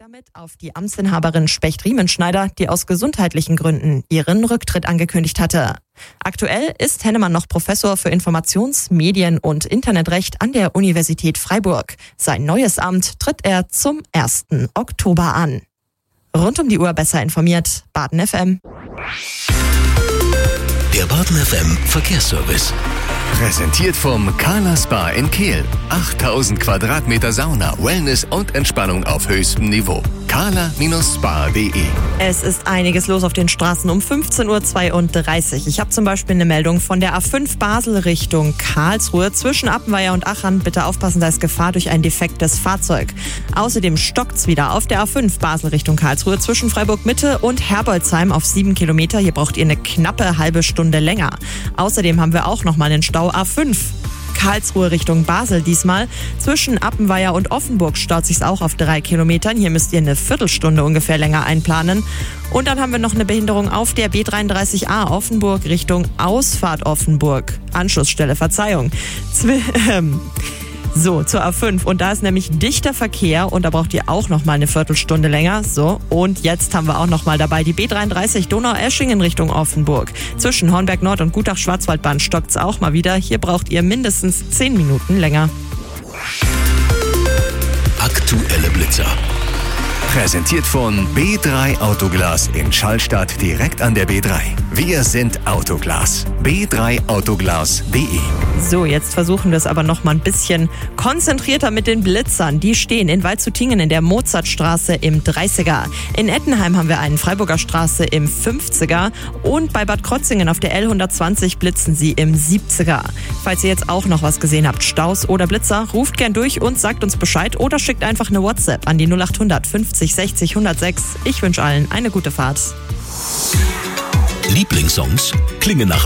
damit auf die Amtsinhaberin Specht-Riemenschneider, die aus gesundheitlichen Gründen ihren Rücktritt angekündigt hatte. Aktuell ist Hennemann noch Professor für Informations-, Medien- und Internetrecht an der Universität Freiburg. Sein neues Amt tritt er zum 1. Oktober an. Rund um die Uhr besser informiert, Baden FM. Der Baden FM Verkehrsservice. Präsentiert vom Carla Spa in Kehl. 8000 Quadratmeter Sauna, Wellness und Entspannung auf höchstem Niveau. carla-spa.de. Es ist einiges los auf den Straßen um 15.32 Uhr. Ich habe zum Beispiel eine Meldung von der A5 Basel Richtung Karlsruhe. Zwischen Appenweier und Achern bitte aufpassen, da ist Gefahr durch ein defektes Fahrzeug. Außerdem stockt's wieder auf der A5 Basel Richtung Karlsruhe zwischen Freiburg Mitte und Herbolzheim auf 7 Kilometer. Hier braucht ihr eine knappe halbe Stunde länger. Außerdem haben wir auch nochmal einen Stau A5. Karlsruhe Richtung Basel diesmal. Zwischen Appenweier und Offenburg staut sich's auch auf 3 Kilometern. Hier müsst ihr eine Viertelstunde ungefähr länger einplanen. Und dann haben wir noch eine Behinderung auf der B33a Offenburg Richtung Ausfahrt Offenburg. Anschlussstelle, Verzeihung. So, zur A5. Und da ist nämlich dichter Verkehr und da braucht ihr auch noch mal eine Viertelstunde länger. So, und jetzt haben wir auch noch mal dabei die B33 Donau-Eschingen Richtung Offenburg. Zwischen Hornberg Nord und Gutach-Schwarzwaldbahn stockt's auch mal wieder. Hier braucht ihr mindestens 10 Minuten länger. Aktuelle Blitzer. Präsentiert von B3 Autoglas in Schallstadt direkt an der B3. Wir sind Autoglas. B3autoglas.de. So, jetzt versuchen wir es aber noch mal ein bisschen konzentrierter mit den Blitzern. Die stehen in Waldshutingen in der Mozartstraße im 30er. In Ettenheim haben wir einen Freiburger Straße im 50er. Und bei Bad Krotzingen auf der L120 blitzen sie im 70er. Falls ihr jetzt auch noch was gesehen habt, Staus oder Blitzer, ruft gern durch und sagt uns Bescheid oder schickt einfach eine WhatsApp an die 0800 50 60 106. Ich wünsche allen eine gute Fahrt. Lieblingssongs klingen nach